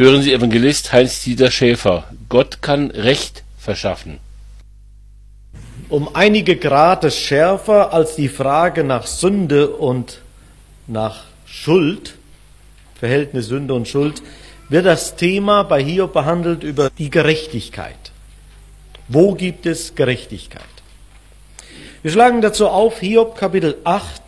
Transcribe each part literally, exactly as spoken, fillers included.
Hören Sie Evangelist Heinz-Dieter Schäfer. Gott kann Recht verschaffen. Um einige Grade schärfer als die Frage nach Sünde und nach Schuld, Verhältnis Sünde und Schuld, wird das Thema bei Hiob behandelt über die Gerechtigkeit. Wo gibt es Gerechtigkeit? Wir schlagen dazu auf Hiob Kapitel acht,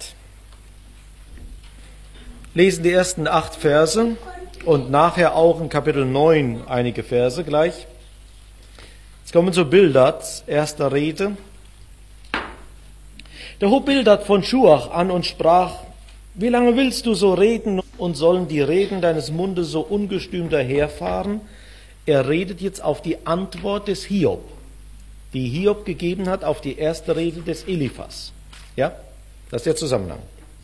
lesen die ersten acht Verse und nachher auch in Kapitel neun einige Verse gleich. Jetzt kommen wir zu Bildads erster Rede. Da hob Bildad von Schuach an und sprach: Wie lange willst du so reden und sollen die Reden deines Mundes so ungestüm daherfahren? Er redet jetzt auf die Antwort des Hiob, die Hiob gegeben hat auf die erste Rede des Eliphas. Ja, das ist der Zusammenhang.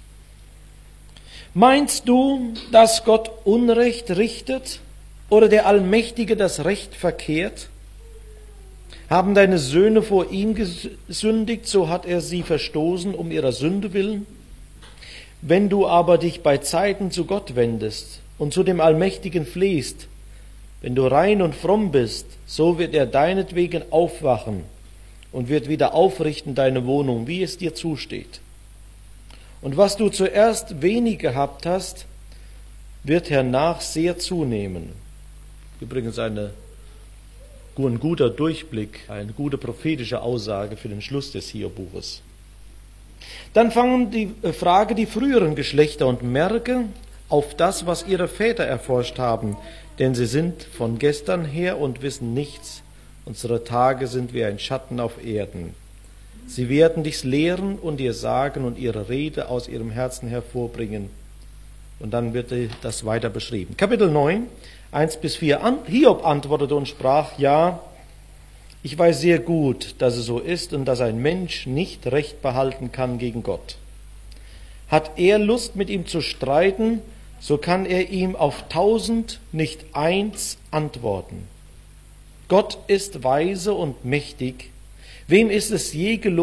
Meinst du, dass Gott Unrecht richtet oder der Allmächtige das Recht verkehrt? Haben deine Söhne vor ihm gesündigt, so hat er sie verstoßen um ihrer Sünde willen? Wenn du aber dich bei Zeiten zu Gott wendest und zu dem Allmächtigen flehst, wenn du rein und fromm bist, so wird er deinetwegen aufwachen und wird wieder aufrichten deine Wohnung, wie es dir zusteht. Und was du zuerst wenig gehabt hast, wird hernach sehr zunehmen. Übrigens eine, ein guter Durchblick, eine gute prophetische Aussage für den Schluss des Hiob-Buches. Dann fangen die Frage die früheren Geschlechter und merke auf das, was ihre Väter erforscht haben, denn sie sind von gestern her und wissen nichts. Unsere Tage sind wie ein Schatten auf Erden. Sie werden dich's lehren und dir sagen und ihre Rede aus ihrem Herzen hervorbringen. Und dann wird das weiter beschrieben. Kapitel neun, eins bis vier. Hiob antwortete und sprach: Ja, ich weiß sehr gut, dass es so ist und dass ein Mensch nicht Recht behalten kann gegen Gott. Hat er Lust, mit ihm zu streiten, so kann er ihm auf tausend nicht eins antworten. Gott ist weise und mächtig. Wem ist es je gelungen,